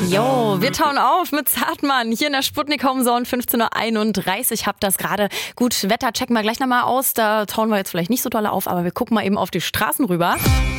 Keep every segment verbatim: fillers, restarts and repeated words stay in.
Jo, wir tauen auf mit Zartmann hier in der Sputnik Homezone fünfzehn Uhr einunddreißig. Habt das gerade. Gut, Wetter checken wir gleich nochmal aus. Da tauen wir jetzt vielleicht nicht so doll auf, aber wir gucken mal eben auf die Straßen rüber.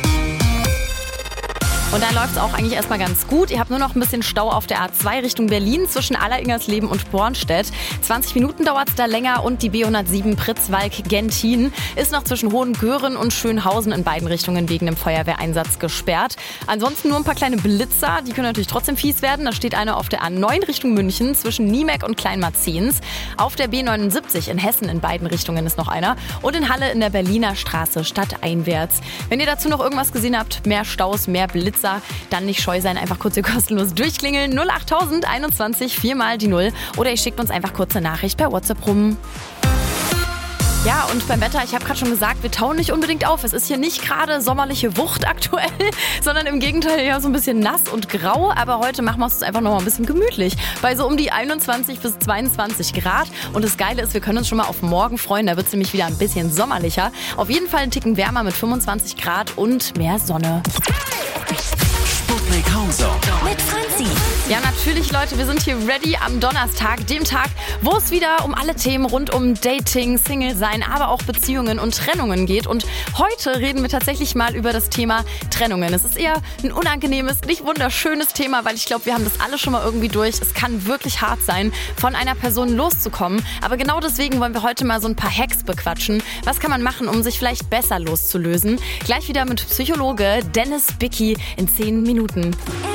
Und da läuft es auch eigentlich erstmal ganz gut. Ihr habt nur noch ein bisschen Stau auf der A zwei Richtung Berlin zwischen Alleringersleben und Bornstedt. zwanzig Minuten dauert es da länger und die B hundertsieben Pritzwalk-Gentin ist noch zwischen Hohengören und Schönhausen in beiden Richtungen wegen dem Feuerwehreinsatz gesperrt. Ansonsten nur ein paar kleine Blitzer, die können natürlich trotzdem fies werden. Da steht einer auf der A neun Richtung München zwischen Niemek und Kleinmarzens. Auf der B neunundsiebzig in Hessen in beiden Richtungen ist noch einer. Und in Halle in der Berliner Straße stadteinwärts. Wenn ihr dazu noch irgendwas gesehen habt, mehr Staus, mehr Blitzer, dann nicht scheu sein, einfach kurz hier kostenlos durchklingeln. null achttausend einundzwanzig, viermal die Null. Oder ihr schickt uns einfach kurze Nachricht per WhatsApp rum. Ja, und beim Wetter, ich habe gerade schon gesagt, wir tauen nicht unbedingt auf. Es ist hier nicht gerade sommerliche Wucht aktuell, sondern im Gegenteil ja so ein bisschen nass und grau. Aber heute machen wir es uns einfach noch mal ein bisschen gemütlich. Bei so um die einundzwanzig bis zweiundzwanzig Grad. Und das Geile ist, wir können uns schon mal auf morgen freuen. Da wird es nämlich wieder ein bisschen sommerlicher. Auf jeden Fall ein Ticken wärmer mit fünfundzwanzig Grad und mehr Sonne. Sputnik Homezone mit Franzi. Ja, natürlich, Leute, wir sind hier ready am Donnerstag, dem Tag, wo es wieder um alle Themen rund um Dating, Single-Sein, aber auch Beziehungen und Trennungen geht. Und heute reden wir tatsächlich mal über das Thema Trennungen. Es ist eher ein unangenehmes, nicht wunderschönes Thema, weil ich glaube, wir haben das alle schon mal irgendwie durch. Es kann wirklich hart sein, von einer Person loszukommen. Aber genau deswegen wollen wir heute mal so ein paar Hacks bequatschen. Was kann man machen, um sich vielleicht besser loszulösen? Gleich wieder mit Psychologe Dennis Bicki in zehn Minuten.